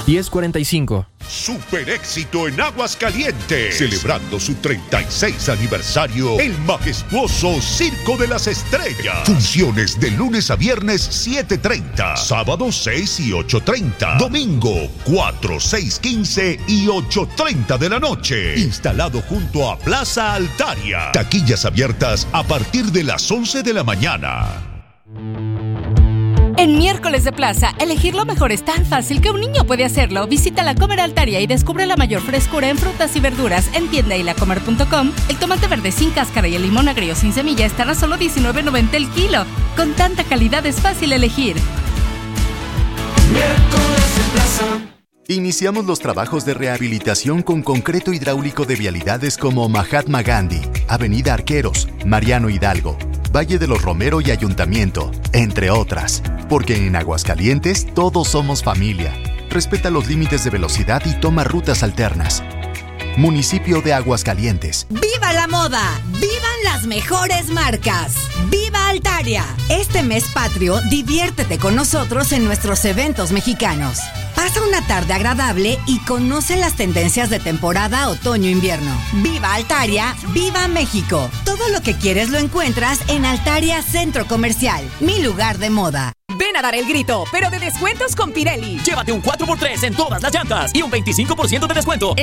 1045. Super éxito en Aguascalientes. Celebrando su 36 aniversario, el majestuoso Circo de las Estrellas. Funciones de lunes a viernes 7:30, sábado 6 y 8:30, domingo 4, 6, 15 y 8:30 de la noche. Instalado junto a Plaza Altaria. Taquillas abiertas a partir de las 11 de la mañana. En Miércoles de Plaza, elegir lo mejor es tan fácil que un niño puede hacerlo. Visita la Comer Altaria y descubre la mayor frescura en frutas y verduras en tiendaylacomer.com. El tomate verde sin cáscara y el limón agrio sin semilla están a solo $19.90 el kilo. Con tanta calidad es fácil elegir. Miércoles de Plaza. Iniciamos los trabajos de rehabilitación con concreto hidráulico de vialidades como Mahatma Gandhi, Avenida Arqueros, Mariano Hidalgo, Valle de los Romero y Ayuntamiento, entre otras. Porque en Aguascalientes todos somos familia. Respeta los límites de velocidad y toma rutas alternas. Municipio de Aguascalientes. ¡Viva la moda! ¡Vivan las mejores marcas! ¡Viva Altaria! Este mes patrio, diviértete con nosotros en nuestros eventos mexicanos. Pasa una tarde agradable y conoce las tendencias de temporada otoño-invierno. ¡Viva Altaria! ¡Viva México! Todo lo que quieres lo encuentras en Altaria Centro Comercial, mi lugar de moda. Ven a dar el grito, pero de descuentos con Pirelli. Llévate un 4x3 en todas las llantas y un 25% de descuento